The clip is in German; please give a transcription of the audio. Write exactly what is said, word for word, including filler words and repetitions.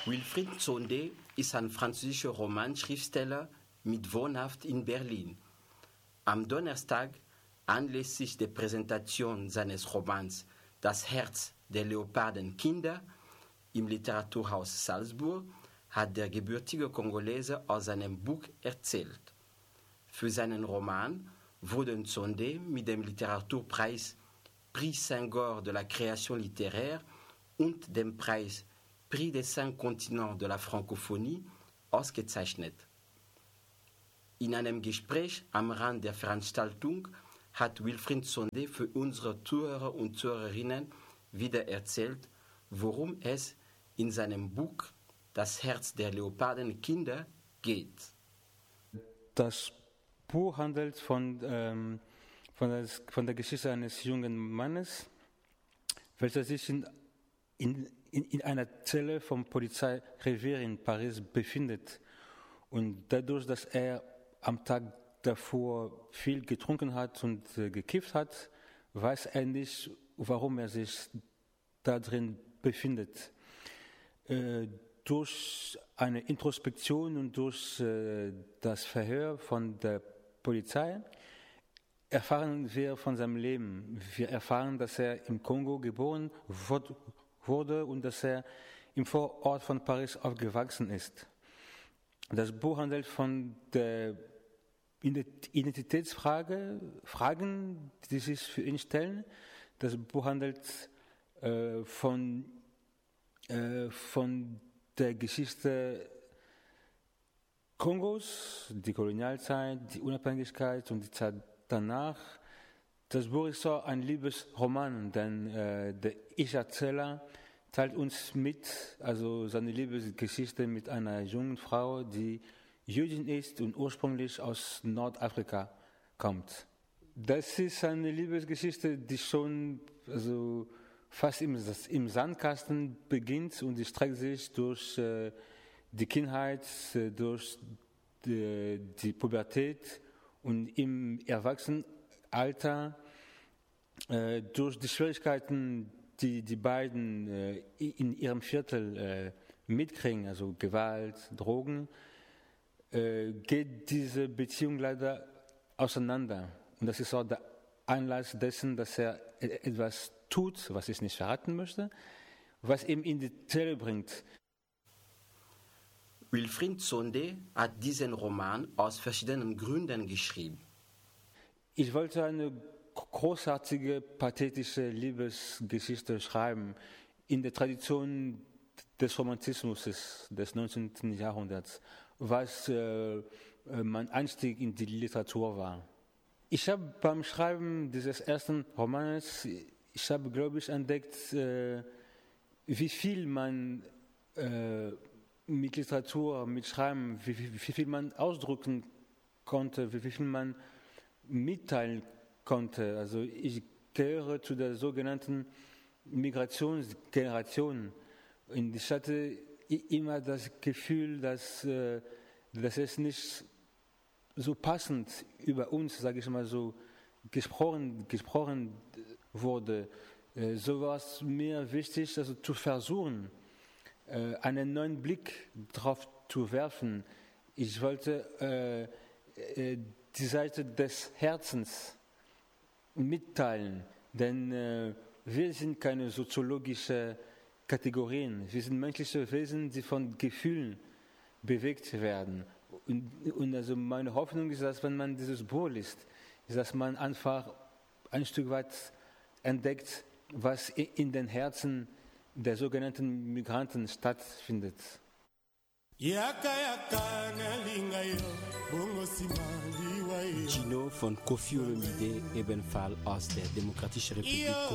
Wilfried Tsonde ist ein französischer Romanschriftsteller mit Wohnhaft in Berlin. Am Donnerstag, anlässlich der Präsentation seines Romans Das Herz der Leopardenkinder im Literaturhaus Salzburg, hat der gebürtige Kongolese aus seinem Buch erzählt. Für seinen Roman wurde Tsonde mit dem Literaturpreis Prix Senghor de la Création littéraire und dem Preis Prix des cinq Continents de la Francophonie ausgezeichnet. In einem Gespräch am Rand der Veranstaltung hat Wilfried Tsonde für unsere Zuhörer und Zuhörerinnen wieder erzählt, worum es in seinem Buch Das Herz der Leopardenkinder geht. Das Buch handelt von, ähm, von, das, von der Geschichte eines jungen Mannes, welcher sich in, in, in einer Zelle vom Polizeirevier in Paris befindet. Und dadurch, dass er am Tag davor viel getrunken hat und äh, gekifft hat, weiß er nicht, warum er sich da drin befindet. Äh, durch eine Introspektion und durch äh, das Verhör von der Polizei erfahren wir von seinem Leben. Wir erfahren, dass er im Kongo geboren wurde und dass er im Vorort von Paris aufgewachsen ist. Das Buch handelt von der Identitätsfrage, Fragen, die sich für ihn stellen. Das Buch handelt äh, von, äh, von der Geschichte Kongos, die Kolonialzeit, die Unabhängigkeit und die Zeit danach. Das Buch ist so ein Liebesroman, denn äh, der Ich-Erzähler teilt uns mit, also seine Liebesgeschichte mit einer jungen Frau, die Jüdin ist und ursprünglich aus Nordafrika kommt. Das ist eine Liebesgeschichte, die schon also fast im, im Sandkasten beginnt und die streckt sich durch äh, die Kindheit, äh, durch die, die Pubertät und im Erwachsenenalter, äh, durch die Schwierigkeiten, die die beiden äh, in ihrem Viertel äh, mitkriegen, also Gewalt, Drogen, äh, geht diese Beziehung leider auseinander. Und das ist auch der Anlass dessen, dass er etwas tut, was ich nicht verraten möchte, was ihn in die Zelle bringt. Wilfried Tsonde hat diesen Roman aus verschiedenen Gründen geschrieben. Ich wollte eine großartige, pathetische Liebesgeschichte schreiben, in der Tradition des Romantismus des neunzehnten Jahrhunderts, was äh, mein Einstieg in die Literatur war. Ich habe beim Schreiben dieses ersten Romans, ich habe, glaube ich, entdeckt, äh, wie viel man äh, mit Literatur, mit Schreiben, wie, wie, wie viel man ausdrücken konnte, wie, wie viel man mitteilen konnte. Also ich gehöre zu der sogenannten Migrationsgeneration. Und ich hatte immer das Gefühl, dass, äh, dass es nicht so passend über uns, sage ich mal so, gesprochen, gesprochen wurde. Äh, so war es mir wichtig, also zu versuchen, äh, einen neuen Blick darauf zu werfen. Ich wollte äh, äh, die Seite des Herzens mitteilen, denn äh, wir sind keine soziologische Kategorien. Wir sind menschliche Wesen, die von Gefühlen bewegt werden. Und, und also meine Hoffnung ist, dass wenn man dieses Buch liest, ist, dass man einfach ein Stück weit entdeckt, was in den Herzen der sogenannten Migranten stattfindet. Gino von Koffi Olomide, ebenfalls aus der Demokratischen Republik